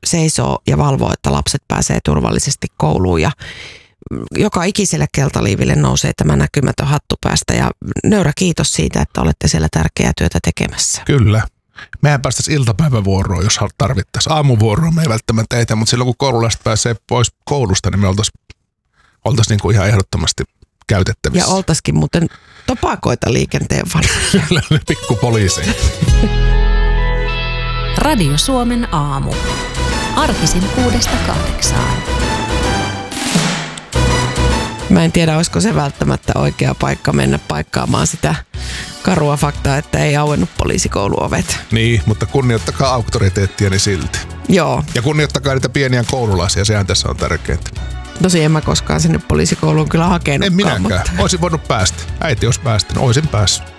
seisoo ja valvoo, että lapset pääsee turvallisesti kouluun ja joka ikiselle keltaliiville nousee tämä näkymätön hattu päästä ja nöyrä kiitos siitä, että olette siellä tärkeää työtä tekemässä. Kyllä. Mehän päästäisiin iltapäivävuoroon, jos tarvittaisiin. Aamuvuoroon me ei välttämättä etä, mutta silloin kun koululaiset pääsee pois koulusta, niin me oltaisiin niin kuin ihan ehdottomasti käytettävissä. Ja oltaisikin muuten topakoita liikenteen valmiina. Kyllä, pikkupoliiseja. Radio Suomen aamu. Arkisin 6-8. Mä en tiedä, olisiko se välttämättä oikea paikka mennä paikkaamaan sitä karua faktaa, että ei auennut poliisikouluovet. Niin, mutta kunnioittakaa auktoriteettiani silti. Joo. Ja kunnioittakaa niitä pieniä koululaisia, sehän tässä on tärkeintä. Tosi en mä koskaan sinne poliisikouluun kyllä hakenutkaan. En minäkään. Mutta... Olisin voinut päästä. Äiti olisi päästänyt, olisin päässyt.